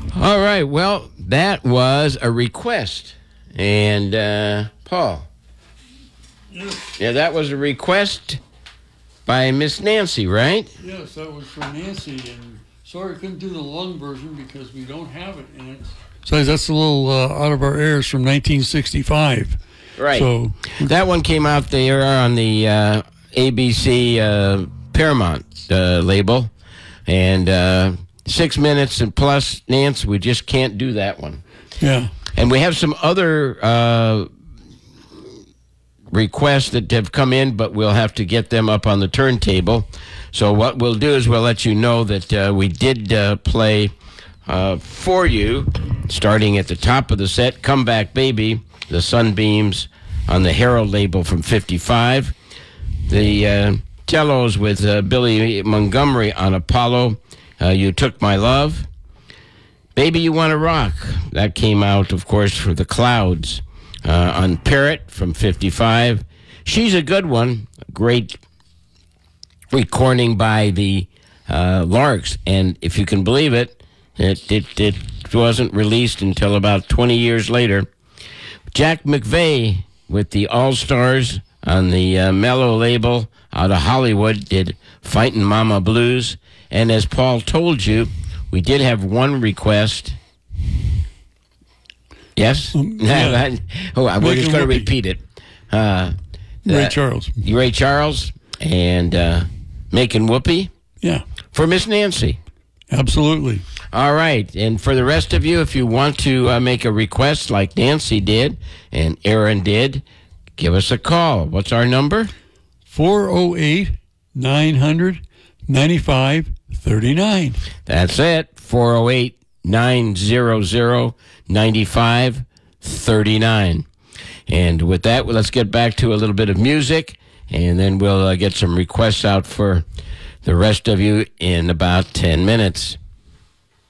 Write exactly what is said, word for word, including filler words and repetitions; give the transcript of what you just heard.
All right. Well, that was a request. And, uh, Paul. Yes. Yeah, that was a request by Miss Nancy, right? Yes, that was for Nancy. And sorry I couldn't do the long version because we don't have it. And it's, besides, that's a little uh, out of our airs from nineteen sixty-five. Right. So that one came out there on the uh, A B C uh, Paramount uh, label. And uh, six minutes and plus, Nance, we just can't do that one. Yeah. And we have some other uh, requests that have come in, but we'll have to get them up on the turntable. So what we'll do is we'll let you know that uh, we did uh, play uh, for you, starting at the top of the set, Come Back Baby, the Sunbeams on the Herald label from fifty-five. The uh, cellos with uh, Billy Montgomery on Apollo, uh, You Took My Love. Baby You Wanna Rock, that came out, of course, for the Clouds. Uh, on Parrot from fifty-five. She's a good one. Great recording by the uh, Larks. And if you can believe it, it, it, it wasn't released until about twenty years later. Jack McVeigh with the All-Stars on the uh, Mellow label out of Hollywood did Fightin' Mama Blues. And as Paul told you, we did have one request. Yes? Um, yeah. oh, we're Making just going to Whoopee. repeat it. Uh, Ray uh, Charles. Ray Charles and uh, Making Whoopee Yeah, for Miss Nancy. absolutely. All right. And for the rest of you, if you want to uh, make a request like Nancy did and Aaron did, give us a call. What's our number? four oh eight, nine hundred, ninety-five thirty-nine. That's it. four oh eight, nine hundred, ninety-five thirty-nine. And with that, well, let's get back to a little bit of music, and then we'll uh, get some requests out for the rest of you in about ten minutes.